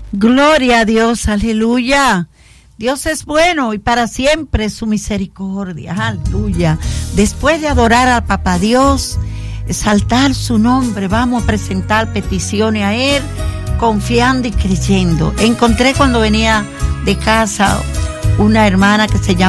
Gloria a Dios, aleluya. Dios es bueno y para siempre su misericordia, aleluya. Después de adorar al Papá Dios, exaltar su nombre, vamos a presentar peticiones a Él, confiando y creyendo. Encontré cuando venía de casa una hermana que se llama